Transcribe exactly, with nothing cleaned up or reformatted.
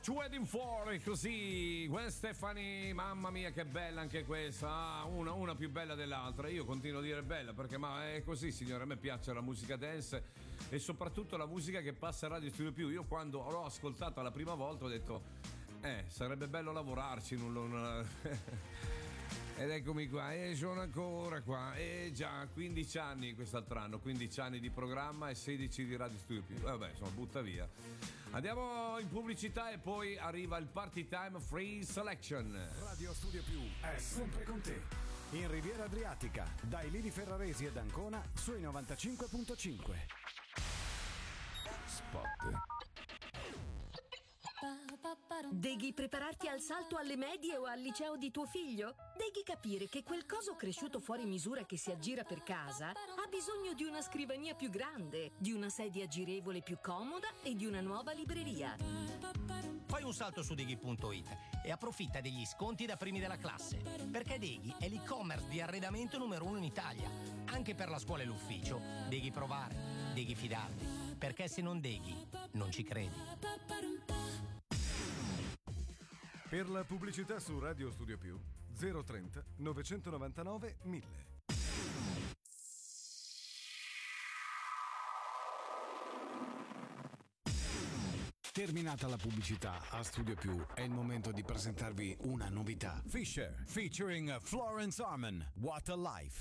Wedding for, così Gwen Stefani, mamma mia che bella anche questa, ah, una, una più bella dell'altra. Io continuo a dire bella perché ma è così, signore, a me piace la musica dance e soprattutto la musica che passa a Radio Studio Più. Io quando l'ho ascoltata la prima volta ho detto eh sarebbe bello lavorarci in un, una... Ed eccomi qua, e sono ancora qua, e già quindici anni quest'altro anno, quindici anni di programma e sedici di Radio Studio Più. Vabbè, insomma, butta via. Andiamo in pubblicità e poi arriva il Party Time Free Selection. Radio Studio Più è sempre con te. In Riviera Adriatica, dai Lidi Ferraresi ed Ancona sui novantacinque virgola cinque. Spot. Deghi prepararti al salto alle medie o al liceo di tuo figlio? Deghi capire che quel coso cresciuto fuori misura che si aggira per casa ha bisogno di una scrivania più grande, di una sedia girevole più comoda e di una nuova libreria. Fai un salto su Deghi punto it e approfitta degli sconti da primi della classe, perché Deghi è l'e-commerce di arredamento numero uno in Italia. Anche per la scuola e l'ufficio, Deghi provare, Deghi fidarti, perché se non Deghi non ci credi. Per la pubblicità su Radio Studio Più zero trenta novecentonovantanove mille. Terminata la pubblicità, a Studio Più è il momento di presentarvi una novità. Fisher featuring Florence Arman, What a Life.